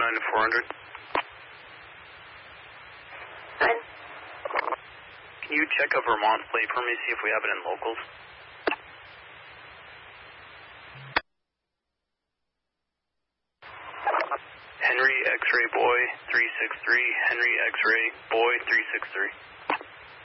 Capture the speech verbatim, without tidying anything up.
nine to four hundred. Nine. Can you check a Vermont plate for me, see if we have it in locals? Henry X-ray boy three six three, Henry X-ray boy three six three.